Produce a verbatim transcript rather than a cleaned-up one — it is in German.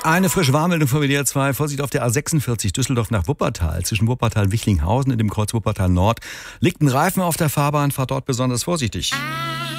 Eine frische Warnmeldung von W D R zwei. Vorsicht auf der A sechsundvierzig Düsseldorf nach Wuppertal. Zwischen Wuppertal-Wichlinghausen und dem Kreuz Wuppertal Nord liegt ein Reifen auf der Fahrbahn. Fahrt dort besonders vorsichtig.